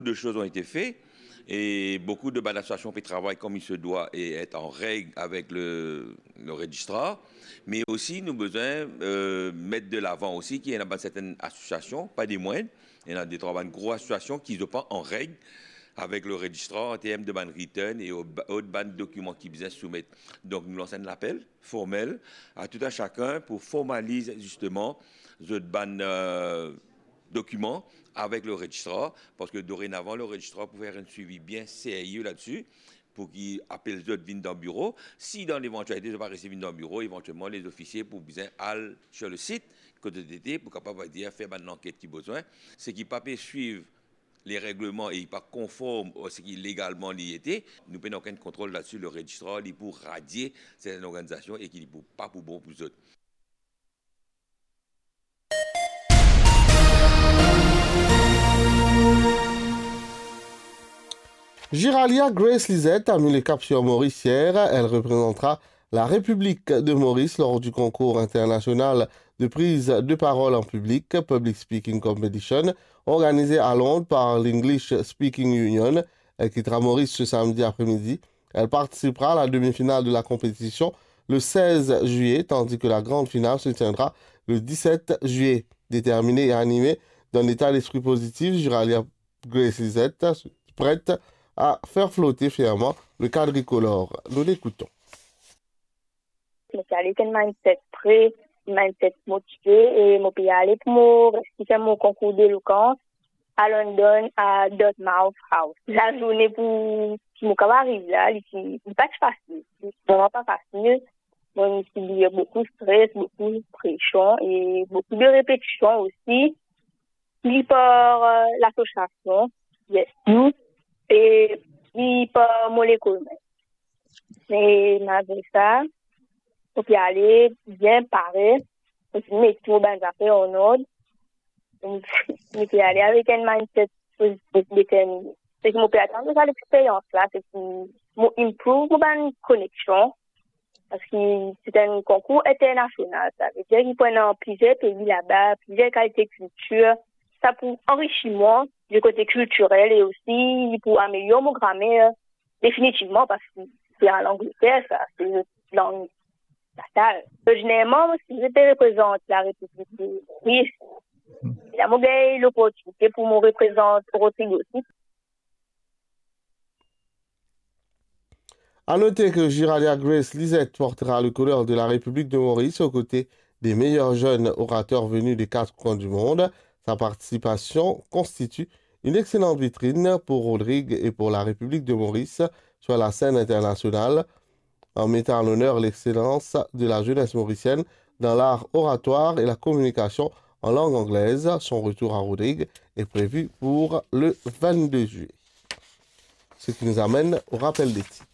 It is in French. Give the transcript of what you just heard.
De choses ont été faites et beaucoup de bonnes associations qui travaillent comme il se doit et être en règle avec le registrar. Mais aussi, nous avons besoin de mettre de l'avant aussi qu'il y a certaines associations, pas des moindres, il y en a des trois grosses associations qui ne sont pas en règle avec le registrar en termes de ban return et autres ban documents qu'ils besoin soumettre. Donc, nous lançons un appel formel à tout un chacun pour formaliser justement ce ban documents avec le registrar, parce que dorénavant, le registrar pouvait faire un suivi bien sérieux là-dessus pour qu'il appelle les autres vignes dans le bureau. Si dans l'éventualité, ils n'ont pas reçu vignes dans le bureau, éventuellement, les officiers pour bien aller sur le site, côté d'été, pour capable dire, faire une enquête qui a besoin. C'est qu'ils ne peuvent pas suivre les règlements et ils ne sont pas conformes à ce qui légalement y était. Nous n'avons aucun contrôle là-dessus. Le registrar, il pour radier cette organisation et qu'il n'est pas pour bon pour les autres. Giralia Grace Lisette a mis le cap sur Maurice hier. Elle représentera la République de Maurice lors du concours international de prise de parole en public, Public Speaking Competition, organisé à Londres par l'English Speaking Union. Elle quittera Maurice ce samedi après-midi. Elle participera à la demi-finale de la compétition le 16 juillet, tandis que la grande finale se tiendra le 17 juillet. Déterminée et animée d'un état d'esprit positif, Giralia Grace Lisette, prête à faire flotter fièrement le quadricolore. Nous l'écoutons. Je suis allée avec un mindset prêt, un mindset motivé, et je suis allée pour faire mon concours d'éloquence à London, à Dartmouth House. La journée pour mon arrive là, c'est pas facile. C'est vraiment pas facile. Bon, il y a beaucoup de stress, beaucoup de pression et beaucoup de répétitions aussi. Puis par l'association, yes, nous, et puis par mon école. Mais malgré ça, il faut y aller bien paré, il faut mettre tout les affaires en ordre. Il faut y aller avec un mindset déterminé. C'est que je peux attendre à l'expérience là, c'est que je improve ma connexion. Parce que c'est un concours international. Ça veut dire qu'ils prennent plusieurs pays là-bas, plusieurs qualités de culture. Ça pour enrichir moi du côté culturel et aussi pour améliorer mon grammaire définitivement parce que c'est en Angleterre, ça, c'est une langue natale. Généralement, si je te représente la République de Maurice, il y a l'opportunité pour me représenter Rodrigue aussi. À noter que Giralia Grace Lisette portera le couleur de la République de Maurice aux côtés des meilleurs jeunes orateurs venus des quatre coins du monde. Sa participation constitue une excellente vitrine pour Rodrigue et pour la République de Maurice sur la scène internationale, en mettant en l'honneur l'excellence de la jeunesse mauricienne dans l'art oratoire et la communication en langue anglaise. Son retour à Rodrigue est prévu pour le 22 juillet. Ce qui nous amène au rappel des titres.